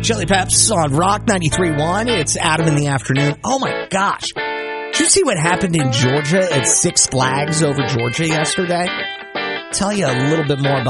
Chili Peps on Rock 93.1. It's Adam in the afternoon. Oh my gosh. Did you see what happened in Georgia at Six Flags over Georgia yesterday? Tell you a little bit more about